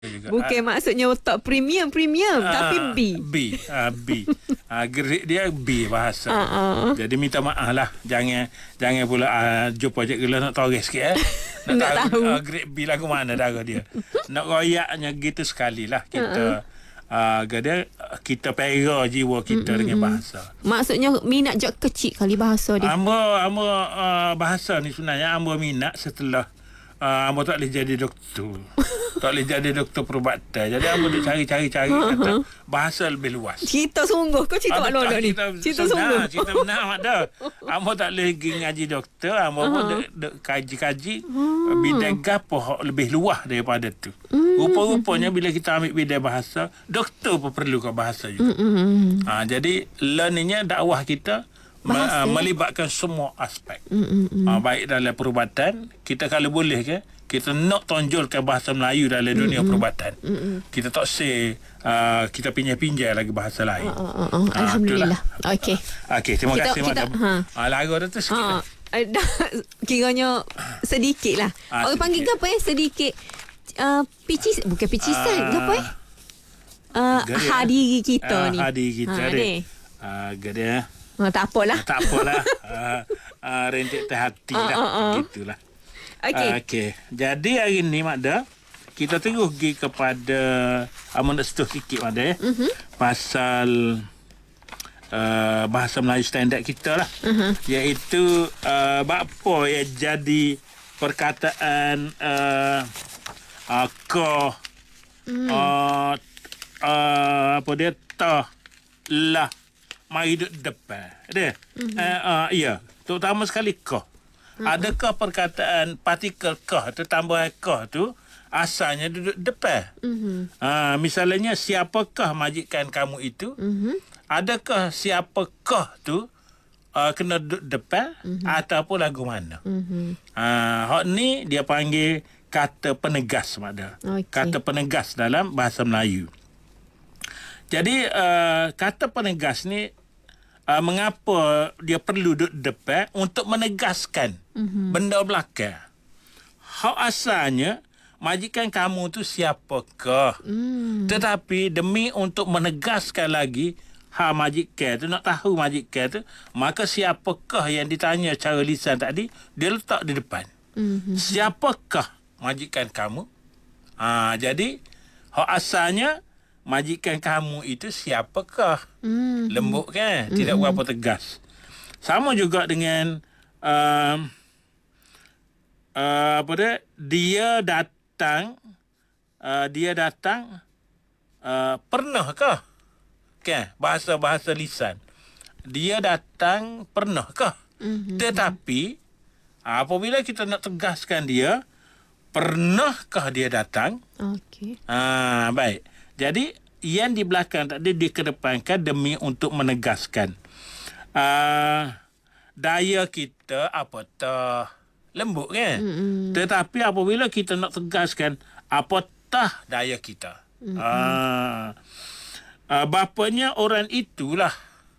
juga. Bukan maksudnya tak premium tapi B. B. Grade dia B bahasa. Jadi minta maaf lah. Jangan pula jumpa je gila nak tahu sikit nak tahu grade B lagu mana darah dia. Nak royaknya gitu sekali lah kita. Kita pera jiwa kita dengan bahasa. Maksudnya minat je kecil kali bahasa dia. Amba bahasa ni sebenarnya amba minat setelah amba tak boleh jadi doktor. Tak boleh jadi doktor perubatan. Jadi amba duk cari kata bahasa lebih luas. Cerita sungguh kau cerita Mak Lolo ni. Cerita sungguh. Cerita benar mak dah. Amba tak boleh pergi ngaji doktor, amba pun duk kaji bidang gapo lebih luas daripada tu. Rupa-rupanya bila kita ambil bidang bahasa, doktor pun perlu ke bahasa juga. Jadi learningnya dakwah kita melibatkan semua aspek. Baik dalam perubatan, kita kalau boleh kita nak tonjolkan bahasa Melayu dalam dunia perubatan. Kita tak say kita pinjai lagi bahasa lain. Alhamdulillah. Okey, terima kasih madam. Lagu tu sikit. Kiranya sedikit lah. Orang panggil ke apa sedikit bukan picisan ke apa hadiri kita ni. Hadiri kita ni. Gede. Tak apalah. Rentik terhati lah. Gitulah. Okey. Jadi hari ni Makda, kita terus pergi kepada nak setuh sikit Makda pasal bahasa Melayu standard kita lah. Iaitu apa yang jadi perkataan ko apa dia tah lah mari duduk depan dia. Ya, terutama sekali ko. Adakah perkataan partikel ko tu tambahan ko tu asalnya duduk depan? Misalnya siapakah majikan kamu itu? Adakah siapakah tu kena duduk depan ataupun lagu mana? Hak ni dia panggil kata penegas Makda. Kata penegas dalam bahasa Melayu. Jadi kata penegas ni mengapa dia perlu duduk depan untuk menegaskan benda belakang. Hak asalnya majikan kamu tu siapakah? Tetapi demi untuk menegaskan lagi majikan tu, nak tahu majikan tu, maka siapakah yang ditanya cara lisan tadi dia letak di depan. Siapakah majikan kamu? Jadi hak asalnya majikan kamu itu siapakah? Lembut kan? Tidak berapa tegas. Sama juga dengan apa dia datang pernahkah? Kan? Bahasa lisan. Dia datang pernahkah? Tetapi apabila kita nak tegaskan dia, pernahkah dia datang? Okey. Baik. Jadi yang di belakang tadi dikedepankan demi untuk menegaskan daya kita apatah lembut kan. Tetapi apabila kita nak tegaskan apatah daya kita, bapanya orang itulah.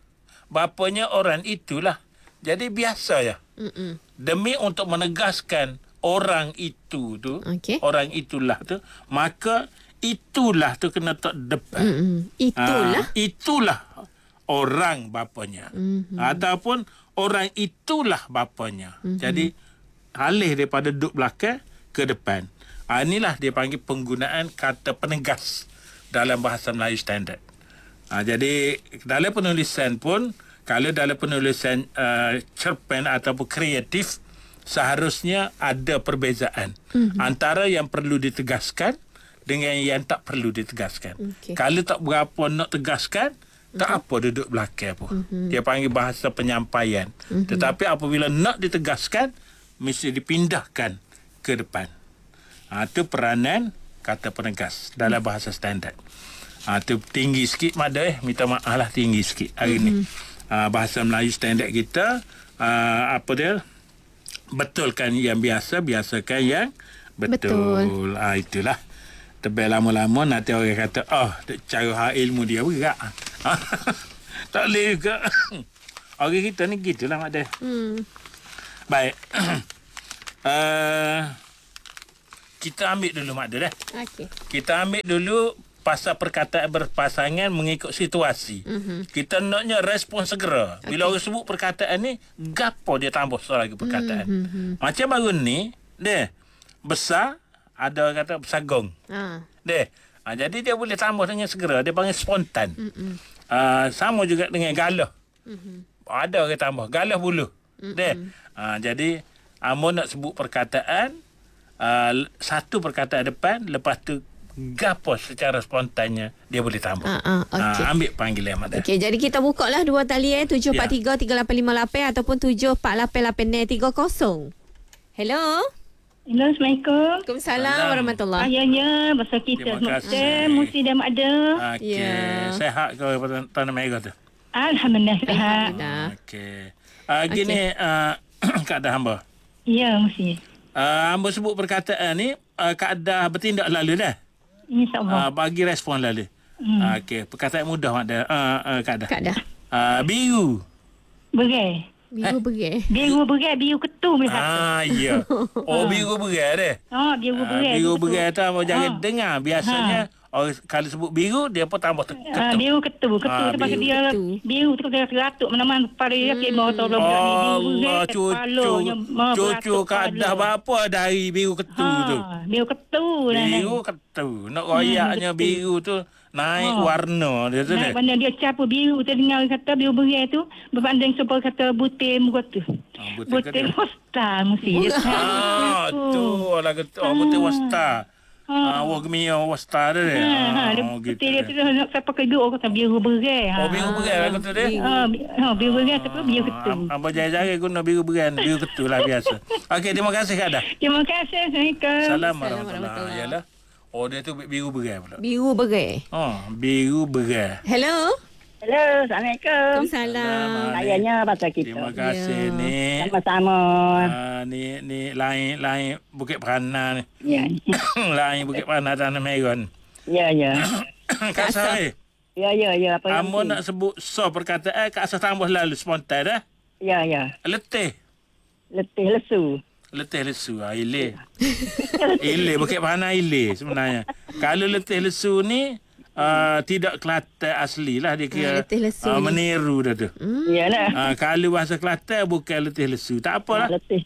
Jadi biasa ya. Demi untuk menegaskan orang itu tu, orang itulah tu, maka itulah tu kena tak depan. Itulah orang bapanya. Ataupun orang itulah bapanya. Jadi alih daripada duduk belakang ke depan. Inilah dia panggil penggunaan kata penegas dalam bahasa Melayu standard. Jadi dalam penulisan pun, kalau dalam penulisan cerpen ataupun kreatif, seharusnya ada perbezaan antara yang perlu ditegaskan dengan yang tak perlu ditegaskan. Kalau tak berapa nak tegaskan, tak apa duduk belakang pun. Dia panggil bahasa penyampaian. Tetapi apabila nak ditegaskan, mesti dipindahkan ke depan. Itu peranan kata penegas dalam bahasa standard. Itu tinggi sikit Mada. Minta maaf lah tinggi sikit hari ni. Bahasa Melayu standard kita, apa dia? Betulkan yang biasa, biasakan yang betul. Itulah. Tebal lama-lama nanti orang kata, cara ilmu dia berat. Tak boleh juga. Orang kita ni gitulah Mak Deh. Baik. kita ambil dulu Mak Dul. Okey. Kita ambil dulu pasal perkataan berpasangan mengikut situasi. Kita naknya respon segera. Bila orang sebut perkataan ni, gapo dia tambah soal lagi perkataan. Macam baru ni, dia besar, ada kata besar gong. Dia. Jadi dia boleh tambah dengan segera. Dia panggil spontan. Sama juga dengan galah. Ada orang tambah. Galah bulu. Dia. Jadi, Amor nak sebut perkataan, satu perkataan depan, lepas tu gapo secara spontannya dia boleh tambah. Okey. Ambil panggilan Mak Dul. Okey, jadi kita buka lah 2 tali 743-3858 ataupun 748-8830. Hello. Hello, Assalamualaikum. Waalaikumsalam warahmatullahi. Ayahnya, bahasa kita Terima kasih. mesti dah ada. Okey. Ya. Sehat kau Tanah Merah tu? Alhamdulillah, sihat. Okey. Gini, keadaan hamba. Ya, mesti. Hamba sebut perkataan ni, keadaan bertindak lalu dah. InsyaAllah. Bagi respon lalu. Okey, perkataan mudah Mak Dul. Keadaan. Kak dah. Biru. Berai. Biru berai. Biru berai, biru ketum. Ya. Oh, biru berai dah. Biru berai. Biru berai tu hamba jangan dengar. Biasanya, orang kalau sebut biru, dia pun tambah ketum. Biru ketum. Ketum tu pasal dia biru tu dia teratuk mana-mana kepala dia ke bawah tolong Allah, cucu kadah berapa dari biru ketu tu? Biru ketum. Biru ketu. Nak royaknya biru tu naik warna dia tu. Naik warna dia capu biru tu dengar kata biru berai tu berbanding supaya kata butir muka tu. Butir hosta mesti. Tu lah kata butir wasta. Wah gemia wasta dia. Butir dia tu nak siapa kedua orang kata biru berai. Biru berai lah kata dia. Biru berai tu biru ketum. Apa jaya-jaya guna biru berai, biru ketu lah biasa. Okey, terima kasih Kak Dah. Terima kasih. Assalamualaikum. Salam warahmatullahi. Yalah. Oh, dia tu biru berai pula. Biru berai. Biru berai. Hello. Hello, Assalamualaikum. Waalaikumsalam. Sayanya bahasa kita. Terima kasih ni. Sama-sama. Ni lain Bukit Perana ni. Ya. Lain Bukit Perana Tanah Merah ni. Ya. Kak Sari. Ya. Apa yang Amor nak sebut perkataan Kak Sari tambah lalu spontan dah. Ya. Letih. Letih lesu. Letih lesu. Ile. Ile Bukit Perana ile sebenarnya. Kalau letih lesu ni tidak Kelantan asli lah dia kira meniru dah tu. Iyalah. Kalau bahasa Kelantan bukan letih lesu. Tak apalah. Letih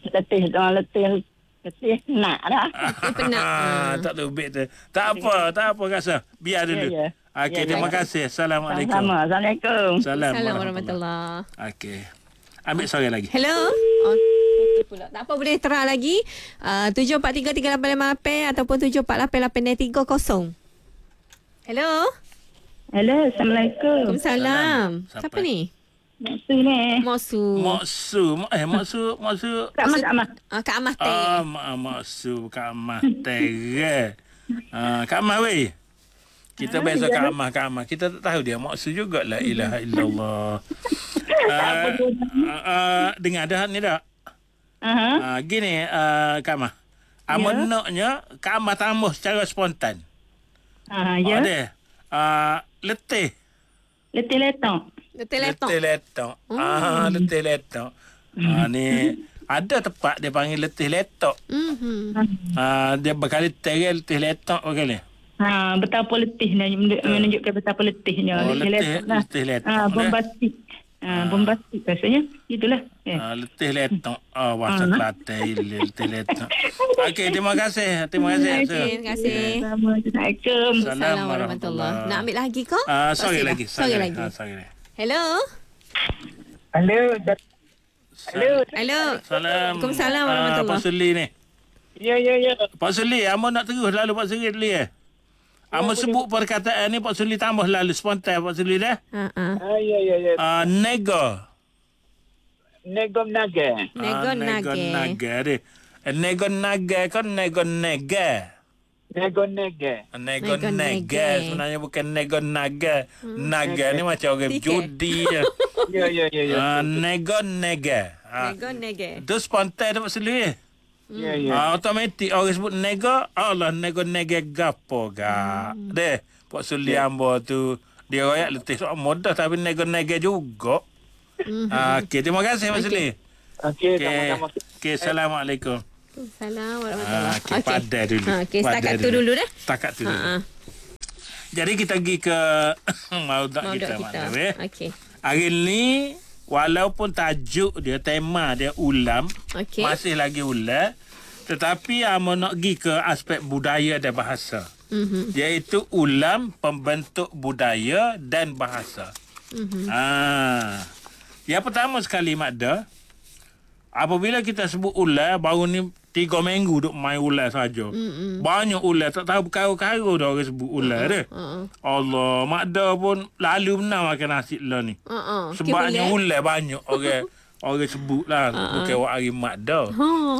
nak dah. Penat. Tak lebih tu. Tak apa Kak Sar. Biar dulu. Ya. Okey, terima kasih. Assalamualaikum. Sama. Assalamualaikum. Salam warahmatullahi. Okey. Ambil sore lagi. Hello. Pula. Tak apa, boleh terang lagi. 743-3858 ataupun 748-8830. Hello. Assalamualaikum. Waalaikumsalam. Siapa ni? Maksu ni. Maksu. Maksu. Kak Mas. Kak Amah Teh. Maksu Kak Amah Teh. Kak Amah weh. Kita biasa Kak Amah. Kita tak tahu dia maksu juga. La ilaha illallah. Dengar dah ni dah. Gini Kak Amah. Naknya Kak Amah tambah secara spontan. Ya. Ada. Letih. Letih letong. Letih letok. Ni ada tempat dia panggil letih letok. Dia berkali tegal letih letok berkali. Betapa letihnya menunjukkan betapa letihnya. Letih letok. Bombastik. Bombastik rasanya. Itulah. Letih letok. Bahasa Kelantan letih letok. Okey, terima kasih. Terima kasih. Assalamualaikum. Salam warahmatullahi. Nak ambil lagi kau? Sorry lagi. Hello. Hello. Salam. Waalaikumsalam warahmatullahi. Pak Suli ni. Ya. Pak Suli, Amor nak terus lalu Pak Suli dulu ya. Amor sebut perkataan ni Pak Suli tambah lalu spontan Pak Suli dah. Ya. Nego. Nego naga. Nego dia. Nego naga kan nego nega. Nego nega. Sebenarnya bukan nego naga. Naga ni macam orang judi je. Ya. Nego nega. Nego nega. Itu spontan Pak Suli. Ya. Automatik orang sebut nego. Allah nego nega gapo gak. Deh. Pak Suli Ambo tu. Dia royak letih soal mudah tapi nego nega juga. Okey, terima kasih Pak Suli. Okey, sama-sama. Okey, Assalamualaikum. Waalaikumsalam warahmatullahi. Okey, padai dulu. Okey, setakat tu dulu dah. Setakat tu dulu. Jadi kita pergi ke maudak kita. Okey. Hari ni walaupun tajuk dia, tema dia ulam, masih lagi ulam, tetapi amo nak pergi ke aspek budaya dan bahasa. Iaitu ulam pembentuk budaya dan bahasa. Yang pertama sekali, Makda, apabila kita sebut ulam, baru ni 3 minggu duk main ulam saja. Banyak ulam, tak tahu perkara-perkara dah orang sebut ulam dia. Allah, Makda pun lalu benar makan nasi lah ni. Sebabnya ulam banyak orang sebut lah. Bukan hari Makda.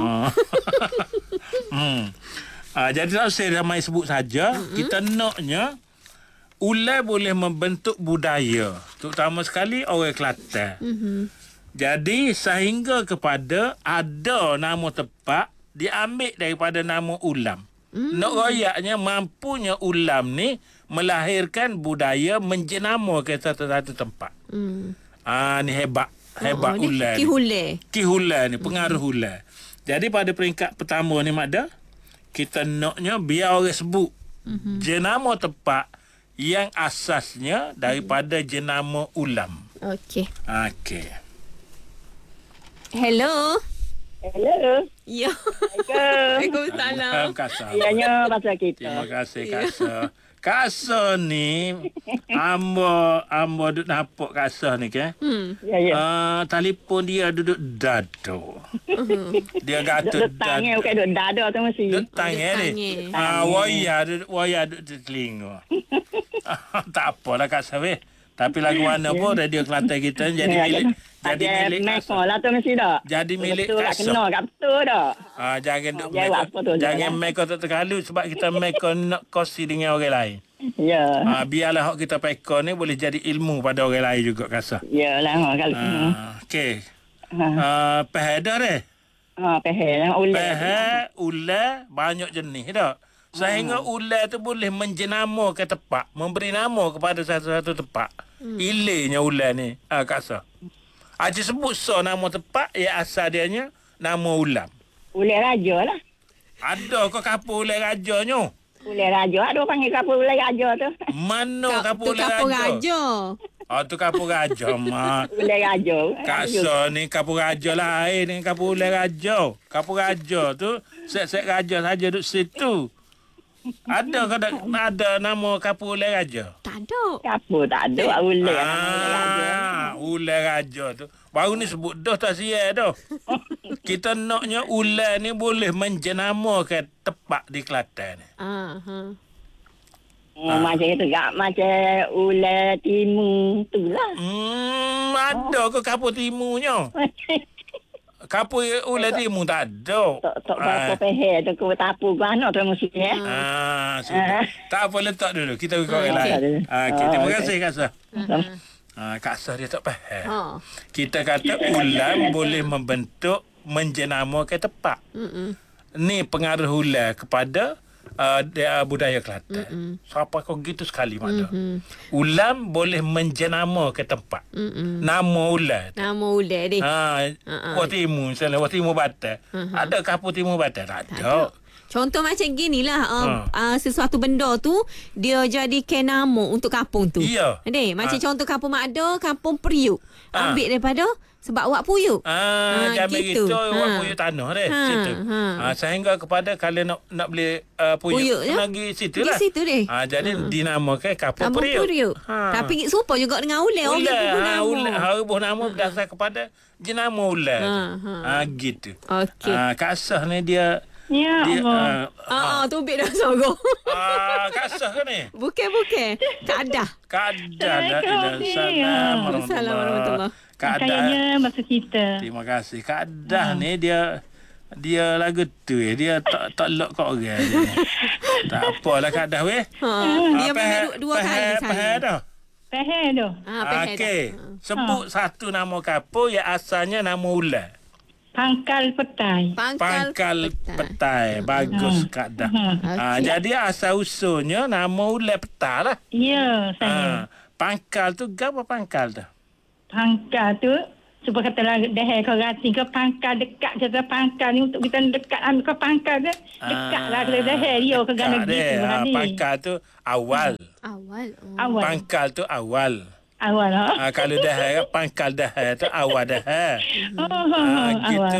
Jadi tak saya ramai sebut saja. Kita naknya ulam boleh membentuk budaya, terutama sekali orang Kelantan. Jadi sehingga kepada ada nama tempat diambil daripada nama ulam. Nak royaknya mampunya ulam ni melahirkan budaya menjenama ke satu-satu tempat. Ni hebat ulam. Ki hulan ni pengaruh ulam. Jadi pada peringkat pertama ni, Makda, kita naknya biar orang sebut jenama tempat yang asasnya daripada jenama ulam. Okey. Hello. Hello. Ya. Waalaikumsalam. Ianya bahasa kita. Terima kasih, Kak Kasa ni ambo duduk nampak Kasa ni ke? Telefon dia duduk dado. Dia gatuk dado. Bukan duduk dado tu mesti. Duduk tangan ni. Waya duduk di telinga. Tak apalah Kasa weh. Tapi lagu mana pun radio Kelantan kita jadi milik Kasa lah tu mesti dah. Jadi milik Kasa. Kena kat betul dah. Jangan meko tak terlalu sebab kita meko nak kongsi dengan orang lain. Ya. Biarlah hak kita peko ni boleh jadi ilmu pada orang lain juga, Kasa. Yalah kalau. Okey. Peheh dah deh. Peheh ular banyak jenis dah. Sehingga ular tu boleh menjenama ke tempat, memberi nama kepada satu-satu tempat. Ilenya ular ni, Kasa. Aja sebut nama tempat yang asal dianya nama ulam. Ular raja lah. Ada ke kapur ular rajanya? Ular raja. Ada panggil kapur ular raja tu. Mana kapur ular raja? Tu kapur raja, Mak. Ular raja. Kasa ni kapur raja lain dengan kapur ular raja. Kapur raja tu, set-set raja saja duduk situ. Ada ke ada nama kapur ular raja? Tak ada. Kapur tak ada. Ular. Ular raja tu. Baru ni sebut dah tak siap dah. Kita naknya ular ni boleh menjenamakan tempat di Kelantan ni. Macam itu tak? Macam ular timur tu lah. Ada ke kapur timurnya? Kapur ular timur tak ada. Tak berapa peheh tu. Kau tapu mana tu mesti. Tak apa, letak dulu. Kita pergi orang lain. Terima kasih, Kak Sah. Kak Sah dia tak faham. Kita kata ulam boleh membentuk menjenama ke tempat. Ni pengaruh ulam kepada budaya Kelantan. Siapa kau gitu sekali, Makda. Ulam boleh menjenama ke tempat. Nama ulam. Nama ulam ni. Watimu, misalnya Watimu Batak. Ada kapur Timur Batak? Tak ada. Contoh macam ginilah sesuatu benda tu dia jadikan nama untuk kampung tu. Ya. Macam contoh kampung Makda, kampung Periuk. Ambil daripada sebab awak puyuk. Jambil gitu. Awak puyuk tanah deh. Situ. Sehingga kepada kalau nak beli puyuk lagi situ lah. Di situ deh. Jadi dinamakan kampung Periuk. Tapi serupa juga dengan ular. Ular buah nama berdasar kepada jenama ular. Gitu. Okey. Kak Sah ni dia tubik dah sorok. Kak Sah ke ni? Bukan. Kak Adah. Assalamualaikum warahmatullahi. Kak Kayaknya masa kita. Terima kasih. Kak Adah ni dia lagu tu dia tak lock kat orang dia. Tak apalah Kak Adah weh. Dia pernah dua kali saya. Peheh tu. Okey. Sebut satu nama kapur yang asalnya nama ular. Pangkal Petai. Pangkal Petai. Bagus, Kak Dah. Jadi asal usulnya nama ular petai lah. Ya, saya. Pangkal tu apa pangkal tu? Pangkal tu Supaya kata lah dah kau rati ke pangkal dekat je pangkal ni untuk kita dekat ambil ke pangkal ke. Dekat lah kalau dah dia ke gana gitu. Pangkal tu awal. Awal. Pangkal tu awal. Awal ha. Kalau dah pangkal dah tu awal dah. Gitu.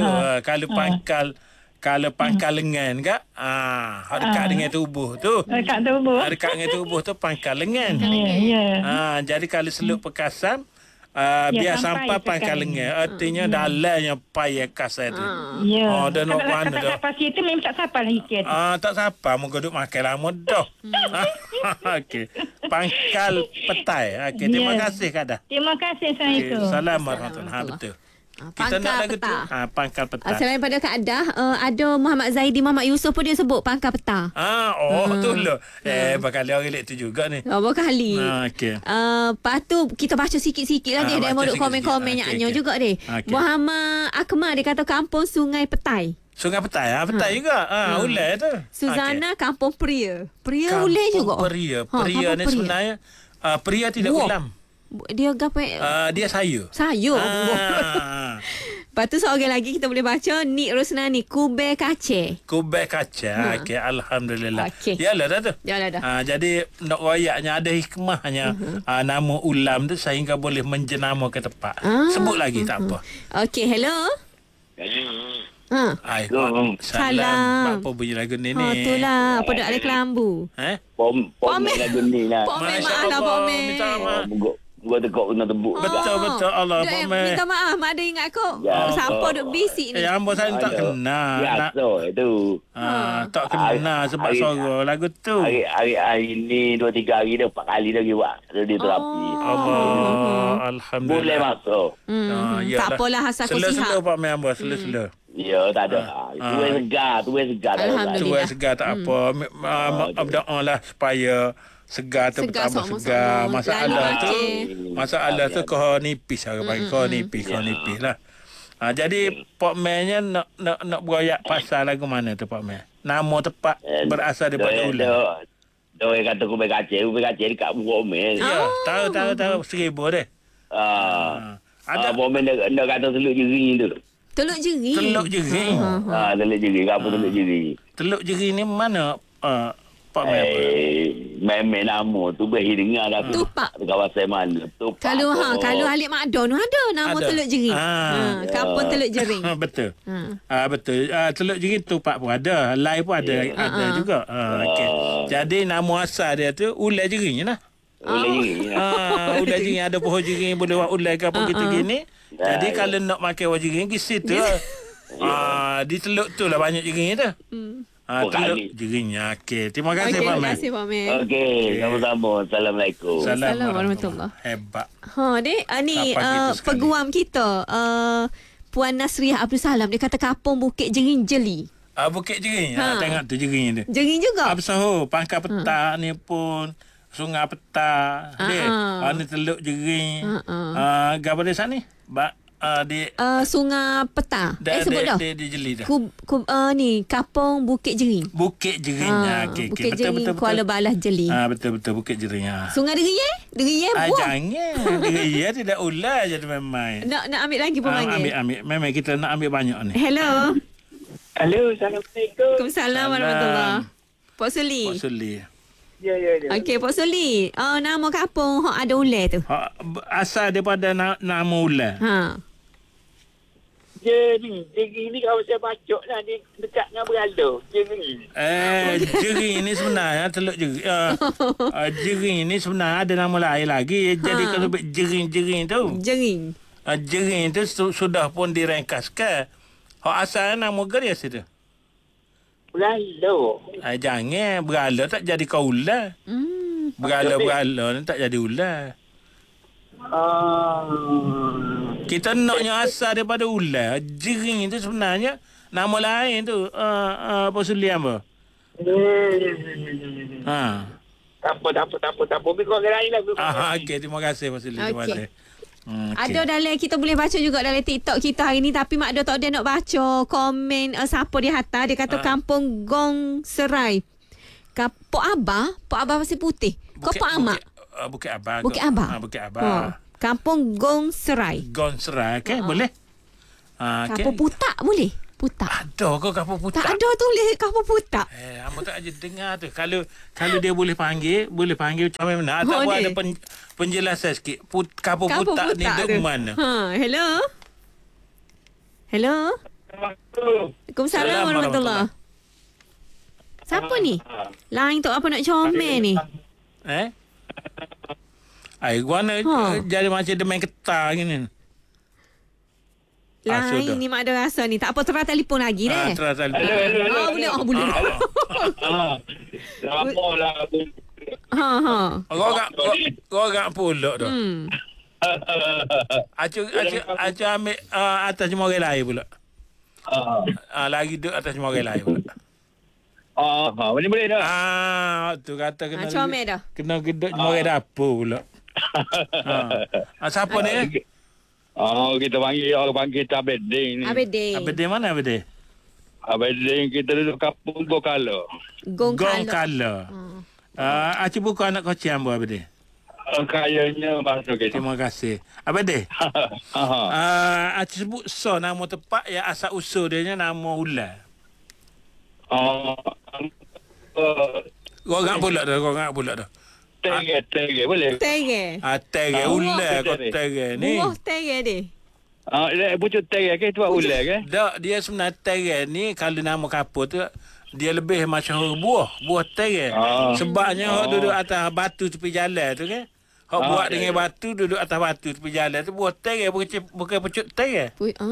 Kalau pangkal lengan ke, dekat dengan tubuh tu. Dekat tubuh. Dekat dengan tubuh tu pangkal lengan. Ya. Jadi kalau seluk perkasan, biar sampai pangkal lengan. Artinya dalamnya payah kasar tu. Ya. Dan nak mana tu? Kata pasir tu memang tak siapa lagi ke. Tak siapa. Muka duduk makan lama dah. Okey. Pangkal petai. Okey. Terima kasih Kak Dah. Terima kasih Assalamualaikum. Salam warahmatullahi. Betul. Kita nak lagu tu. Pangkal peta. Selain pada Kak Adah, ada Muhammad Zaidi, Muhammad Yusof pun dia sebut pangkal peta. Tu lah. Bakal orang elok tu juga ni. Berkali. Okey. Lepas tu kita baca sikit-sikit lah dia. Dia mau duk komen-komen nyanyi juga dia. Muhammad Akmal dia kata kampung Sungai Petai. Sungai Petai. Petai juga. Ulai tu. Suzana kampung Pria. Pria ulai juga. Pria ni sebenarnya pria tidak ulam. Dia gapo? Dia sayur. Sayur. Lepas tu seorang lagi kita boleh baca Nik Rosnani Kubel Kace. Kubel Kace. Okey, alhamdulillah. Okay. Yalah dah tu. Yalah dah. Jadi nak royaknya ada hikmahnya nama ulam tu sehingga boleh menjenama ke tempat. Sebut lagi tak apa. Okey, hello. Salam. Apa bunyi lagu ni? Itulah. Apa dak ada kelambu? Pom lagu ni lah. Pom mana Pom? Minta maaf. Gua tekok kena tebuk. Betul Allah Pom. Minta maaf, mak ada ingat kau. Siapa duk bisik ni? Ambo saya tak kena. Biasa itu. Tak kena sebab suara lagu tu. Hari ni 2-3 hari dah 4 kali dah buat radioterapi. Alhamdulillah. Boleh masuk. Tak apalah asal kau sihat. Selo-selo Pak Mai Ambo, selo-selo. Ya, tak ada. Tu segar. Alhamdulillah. Tu segar tak apa. Berdoa lah supaya segar tu bertambah segar. Masalah tu kau nipis orang panggil kau nipis lah. Jadi Pak Mai-nya nak beroyak pasal lagu mana tu Pak Mai? Nama tepat berasal daripada ulang. Dia kata Kubel Kace dekat Bomel. Ya, tahu 1000 deh. Ada Bomel dia kata Teluk Jering tu. Teluk Jering. Teluk Jering. Teluk Jering. Apa Teluk Jering? Teluk Jering ni mana Pak Mai? Memang nama tu boleh dengar dah. Tupak. Kawasan mana? Tupak. Kalau Alik Makdon ada nama Teluk Jering. Kampung Teluk Jering. Betul. Betul. Teluk Jering Tupak pun ada. Lai pun ada juga. Okey. Jadi nama asal dia tu Ulai Jering je lah. Ulai Jering ada pohon jering boleh buat ulai ke apa gitu gini. Jadi kalau nak makan buah jering di situ di teluk tu lah banyak jering tu. Teluk jeringnya. Okey. Terima kasih Pak Mai. Terima kasih Pak Mai. Okey, sama-sama. Assalamualaikum. Assalamualaikum warahmatullahi. Hebat. Dek, ni peguam kita Puan Nasriah Abdul Salam dia kata kampung Bukit Jering Jeli. Bukit Jering. Tengok tu jering tu. Jering juga. Apa sahu pangkal peta ni pun Sungai Peta. Ni Teluk Jering. Gapo desa ni? Sungai Peta. Sebut dah. Di Jeli dah. Ni Kampung Bukit Jering. Bukit Jering. Okay, Bukit Jering Kuala Balas Jeli. Betul Bukit Jering. Sungai Deriye buah. Jangan. Deriye tidak ular je memang. Nak ambil lagi pun panggil. Ambil. Memang kita nak ambil banyak ni. Hello. Assalamualaikum. Waalaikumsalam warahmatullahi. Pak Suli. Ya. Okey, Pak Suli. Nama kampung ada ular tu. Asal daripada nama ular. Jering ni kalau saya bacok lah ni dekat dengan Berala. Jering ni sebenarnya Teluk Jering. Jering ni sebenarnya ada nama lain lagi. Jadi kalau jering tu. Jering tu sudah pun direngkaskan. Asal nama geria situ. Berala. Jangan. Berala tak jadi kau ular. Berala ni tak jadi ular. Kita naknya asal daripada ular. Jering tu sebenarnya nama lain tu. Apa Sulian apa? Tak apa. Bikor ke lain lah. Okey, terima kasih Pak Sulian. Terima kasih. Ada dalam kita boleh baca juga dalam TikTok kita hari ni, tapi mak ada tak ada nak baca komen siapa di atas. Dia kata kampung Gong Serai. Pok Abah Pasir Putih. Kau Pak Amak. Bukit Abah. Bukit Abah. Bukit Abah. Kampung Gong Serai. Gong Serai, okey, boleh? Kampung Putak boleh? Putak. Ada ke kapal putak? Tak ada tulis kampung Putak. Hamba tak aja dengar tu. Kalau dia boleh panggil macam mana? Tak buat ada penjelasan sikit. Kapal putak ni dek mana? Hello. Hello. Waalaikumsalam warahmatullahi. Siapa ni? Lain tu apa nak comel ni? Gua nak jadi macam dia main ketar gini. Lain ni mak ada rasa ni. Tak apa, try telefon lagi deh. Try telefon. Boleh. Boleh. Lama lah. Kau agak pulak tu. Acu ambil atas orang lain pula. Lagi duduk atas orang lain pula. Boleh dah. Tu kata kena comel dah. Kena geduk orang dapur pula. Siapa ni? Kita panggil Abedin ni. Abedin Mana Abedin? Abedin kita duduk kampung Gokala. Gong Kala. Acu buku anak kocik ambo Abedin. Kayaknya masuk kita. Terima kasih. Abedin. Acu sebut nama tepat yang asal usul dia nama ular. Kau ngak pula dah. Tege boleh. Tege ular kau tege ni. Buah tege dia. Pucuk tege ke tu ular ke? Tak, dia sebenarnya tege ni kalau nama kapal tu dia lebih macam buah tege. Sebabnya hok duduk atas batu tepi jalan tu kan. Hok buat dengan batu duduk atas batu tepi jalan tu buah tege bukan pucuk tege.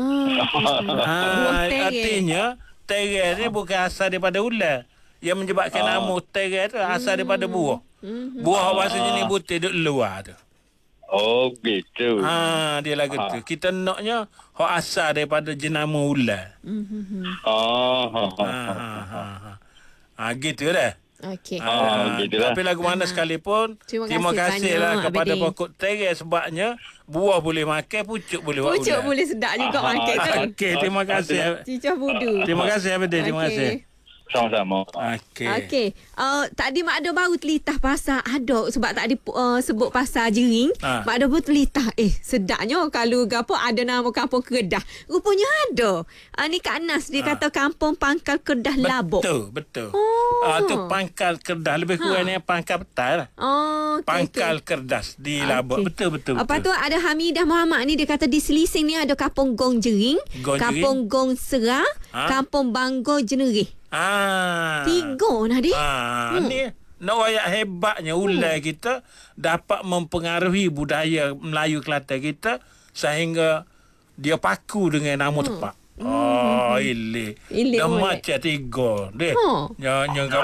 Artinya tege ni bukan asal daripada ular. Yang menyebabkan nama tege tu asal daripada buah. Buah bahasa jenis butir duduk luar tu. Oh, gitu. Dia lagu tu. Kita naknya hok asal daripada jenama ular. Gitu dah. Okey. Gitu lah. Tapi lagu mana sekalipun, terima kasihlah kepada pokok tege sebabnya buah boleh makan, pucuk boleh buat ular. Pucuk boleh sedap juga makan tu. Okey, terima kasih. Cicah budu. Terima kasih Abedin, terima kasih. Sama-sama. Okey. Tadi Mak Ada baru telitah pasal adok sebab tak ada sebut pasal jering. Mak Ada pun telitah. Sedapnya kalau gapo ada nama kampung Kedah. Rupanya ada. Ni Kak Nas dia kata kampung Pangkal Kedah Labuk. Betul. Tu Pangkal Kedah lebih kurang ni Pangkal Petai lah. Pangkal Kedas di Labuk. Betul. Lepas tu ada Hamidah Muhammad ni dia kata di Selising ni ada kampung Gong Jering, kampung Gong Serah, kampung Banggo Jenerih. 3 nah dia. Ni nak wayak hebatnya ular kita dapat mempengaruhi budaya Melayu Kelantan kita sehingga dia paku dengan nama tepat. Ile. Dah macam 3 deh. Nyangka.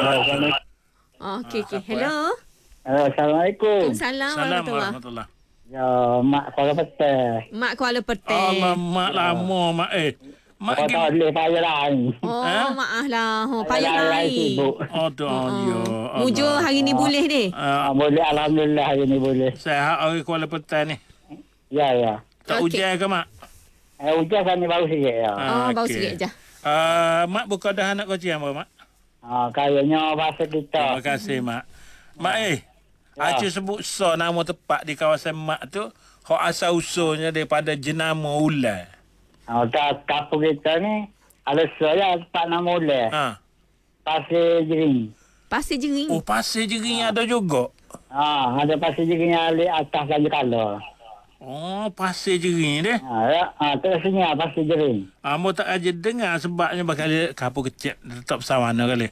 Okey. Hello. Assalamualaikum. Assalamualaikum warahmatullahi. Ya, Mak Kuala Petang. Mak Kuala Petang. Mak lama mak Mak tak boleh payah lain. Maaf lah. Payah lain. Mujur hari ni boleh ni? Boleh, Alhamdulillah hari ni boleh. Sehat orang Kuala Petang ni? Ya. Tak hujan ke Mak? Hujan kan ni baru sikit ya. Baru sikit je. Mak buka dah anak kocik apa Mak? Kayaknya bahasa kita. Terima kasih Mak. Mak Acik sebut nama tepat di kawasan Mak tu hok asal usulnya daripada jenama ular. Kampung kita ni ada saya tempat nama ular. Pasir Jering. Pasir Jering. Pasir Jering ada juga. Ada Pasir Jering yang atas lagi kalau. Pasir Jering deh. Terusnya Pasir Jering. Amo tak aja dengar sebabnya bakal kapur kecil tetap sawana kali.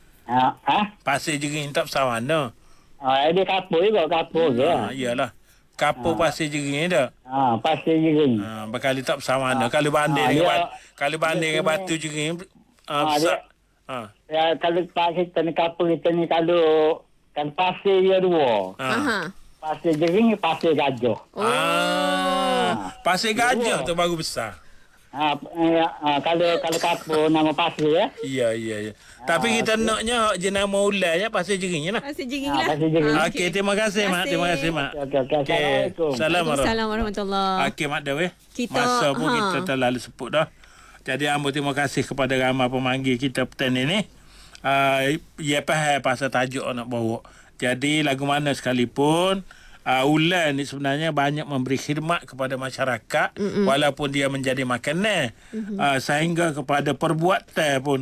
Pasir Jering tetap sawana. Dia kapur juga je. Iyalah. Kapur Pasir Jering dah. Pasir Jering. Bakal tak sawana. Kalau banding dengan batu Jering besar. Kalau kita ni kapur kita ni kalau pasir dia 2. Pasir Jering, pasir gajah. Pasir gajah tu baru besar. Kalau kapur nama pasir ya. Ya. Tapi kita naknya jenama ularnya Pasir Jeringnya lah. Pasir Jering lah. Okey, terima kasih Mak. Okey. Assalamualaikum warahmatullahi. Okey Mak Dewi. Masa pun kita terlalu seput dah. Jadi hamba terima kasih kepada ramai pemanggil kita petang ni. Ia faham pasal tajuk nak bawa. Jadi lagu mana sekalipun ular ni sebenarnya banyak memberi khidmat kepada masyarakat walaupun dia menjadi makanan. Sehingga kepada perbuatan pun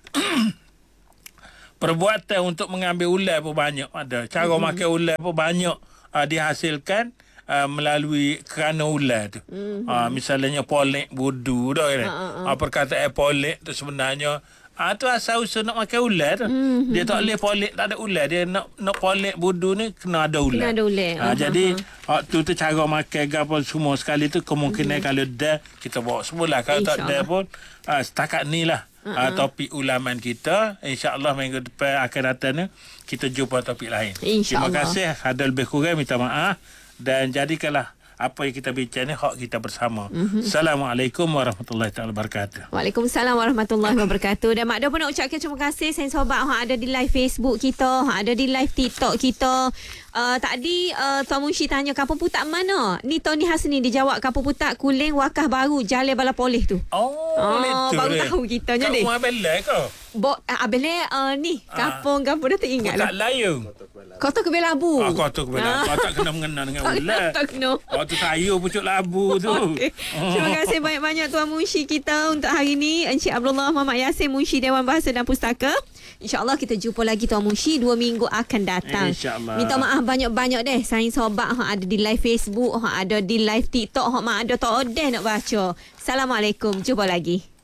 perbuatan untuk mengambil ular pun banyak ada. Cara makan ular pun banyak dihasilkan melalui kerana ular tu. Misalnya polek budu dah kan. Perkataan polek tu sebenarnya tu asal usul nak makan ular tu. Dia tak boleh polek tak ada ular. Dia nak polek budu ni kena ada ular. Kena ada ular. Jadi waktu tu cara makan apa semua sekali tu kemungkinan kalau dah kita bawa semula. Kalau tak ada pun setakat ni lah. Topik ulaman kita. InsyaAllah minggu depan akan datang ni kita jumpa topik lain. Terima kasih. Ada lebih kurang minta maaf. Dan jadikanlah apa yang kita bincang ni hak kita bersama. Assalamualaikum warahmatullahi wabarakatuh. Waalaikumsalam warahmatullahi wabarakatuh. Dan Mak Dor pun nak ucapkan terima kasih sayang sobat yang ada di live Facebook kita, yang ada di live TikTok kita. Tadi Tuan Munshi tanya kampung putak mana? Ni Tony Hasni dijawab kampung putak Kuling Wakah Baru Jalan Bala Polis tu. Baru tahu kitanya deh. Kau Abel ke? Abel ni kampung dah teringat lah. Putak Layung. Kota Kebelabu. Kota Kebelabu. Kau tak kena mengena dengan ular. Tak kena. Tu sayur pucuk labu tu. Okay. Terima kasih banyak-banyak Tuan Munshi kita untuk hari ni. Encik Abdullah Muhammad Yassin, Munshi Dewan Bahasa dan Pustaka. InsyaAllah kita jumpa lagi Tuan Munshi 2 minggu akan datang. InsyaAllah. Minta maaf banyak-banyak deh sayang sobat yang ada di live Facebook, yang ada di live TikTok, yang ada tak ada nak baca. Assalamualaikum. Jumpa lagi.